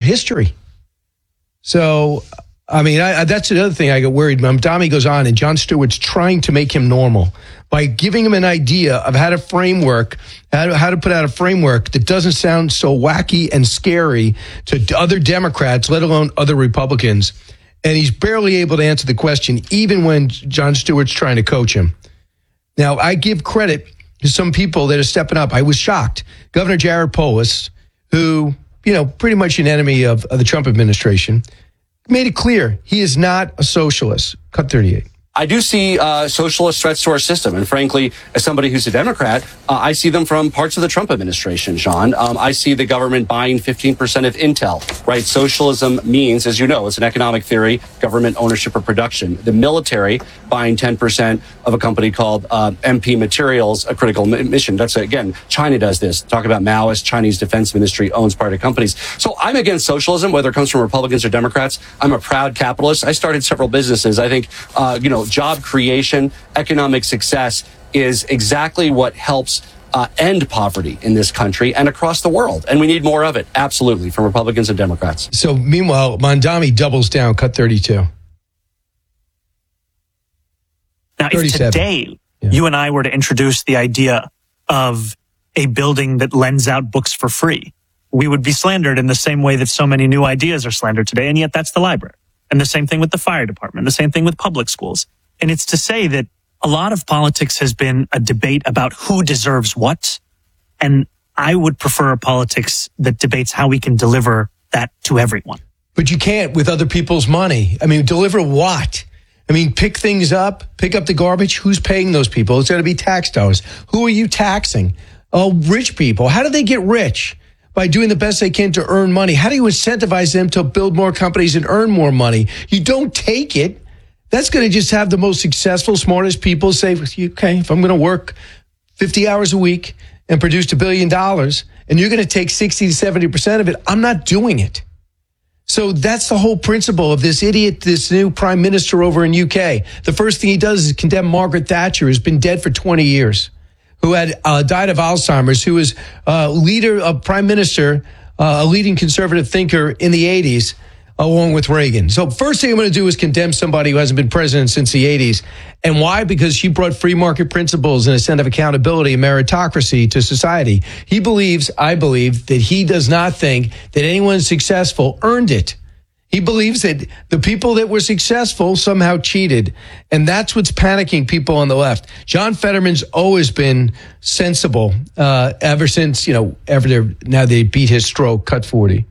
history. So, I mean, that's another thing I get worried. Mamdani goes on, and Jon Stewart's trying to make him normal by giving him an idea of how to put out a framework that doesn't sound so wacky and scary to other Democrats, let alone other Republicans. And he's barely able to answer the question, even when Jon Stewart's trying to coach him. Now, I give credit to some people that are stepping up. I was shocked. Governor Jared Polis, who, pretty much an enemy of the Trump administration, made it clear he is not a socialist. Cut 38. I do see socialist threats to our system. And frankly, as somebody who's a Democrat, I see them from parts of the Trump administration, Sean. I see the government buying 15% of Intel, right? Socialism means, as you know, it's an economic theory, government ownership of production. The military buying 10% of a company called MP Materials, a critical mission. That's, again, China does this. Talk about Maoist, Chinese Defense Ministry owns part of companies. So I'm against socialism, whether it comes from Republicans or Democrats. I'm a proud capitalist. I started several businesses. I think, job creation, economic success is exactly what helps end poverty in this country and across the world. And we need more of it, absolutely, from Republicans and Democrats. So meanwhile, Mamdani doubles down, cut 32. Now, if today you and I were to introduce the idea of a building that lends out books for free, we would be slandered in the same way that so many new ideas are slandered today. And yet that's the library. And the same thing with the fire department, the same thing with public schools. And it's to say that a lot of politics has been a debate about who deserves what. And I would prefer a politics that debates how we can deliver that to everyone. But you can't with other people's money. I mean, deliver what? I mean, pick things up, pick up the garbage. Who's paying those people? It's going to be tax dollars. Who are you taxing? Oh, rich people. How do they get rich? By doing the best they can to earn money. How do you incentivize them to build more companies and earn more money? You don't take it. That's going to just have the most successful, smartest people say, okay, if I'm going to work 50 hours a week and produce $1 billion and you're going to take 60 to 70% of it, I'm not doing it. So that's the whole principle of this idiot, this new prime minister over in UK. The first thing he does is condemn Margaret Thatcher, who's been dead for 20 years. Who had died of Alzheimer's, who was leader of prime minister, a leading conservative thinker in the 80s, along with Reagan. So first thing I'm going to do is condemn somebody who hasn't been president since the 80s. And why? Because she brought free market principles and a sense of accountability and meritocracy to society. I believe, that he does not think that anyone successful earned it. He believes that the people that were successful somehow cheated. And that's what's panicking people on the left. John Fetterman's always been sensible ever since, now they beat his stroke, cut 40.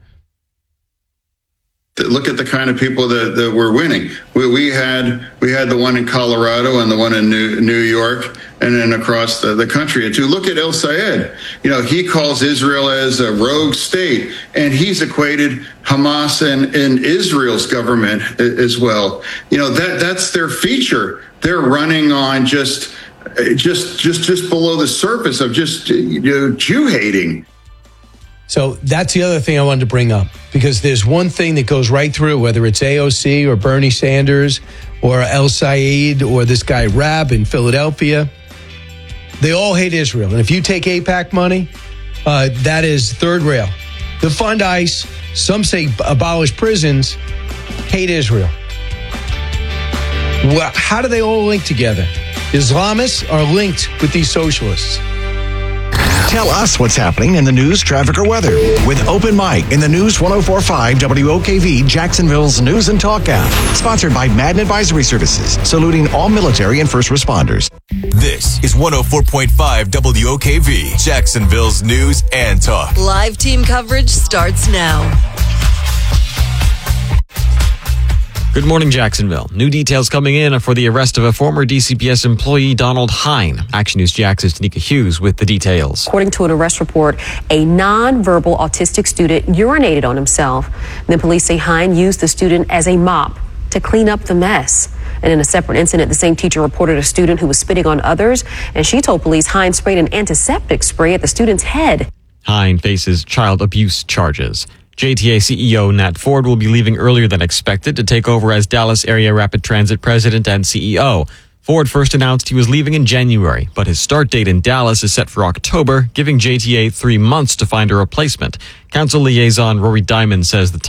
Look at the kind of people that were winning. We had the one in Colorado and the one in New York and then across the country. And to look at El Sayed, he calls Israel as a rogue state, and he's equated Hamas and Israel's government as well. That's their feature. They're running on just below the surface of just Jew hating. So that's the other thing I wanted to bring up, because there's one thing that goes right through, whether it's AOC or Bernie Sanders or El Sayed or this guy Rab in Philadelphia. They all hate Israel. And if you take AIPAC money, that is third rail. Defund ICE, some say abolish prisons, hate Israel. Well, how do they all link together? Islamists are linked with these socialists. Tell us what's happening in the news, traffic, or weather with Open Mic in the News 104.5 WOKV, Jacksonville's News and Talk app. Sponsored by Madden Advisory Services, saluting all military and first responders. This is 104.5 WOKV, Jacksonville's News and Talk. Live team coverage starts now. Good morning, Jacksonville. New details coming in for the arrest of a former DCPS employee, Donald Hine. Action News Jax's Tanika Hughes with the details. According to an arrest report, a nonverbal autistic student urinated on himself. Then police say Hine used the student as a mop to clean up the mess. And in a separate incident, the same teacher reported a student who was spitting on others, and she told police Hine sprayed an antiseptic spray at the student's head. Hine faces child abuse charges. JTA CEO Nat Ford will be leaving earlier than expected to take over as Dallas Area Rapid Transit president and CEO. Ford first announced he was leaving in January, but his start date in Dallas is set for October, giving JTA 3 months to find a replacement. Council liaison Rory Diamond says the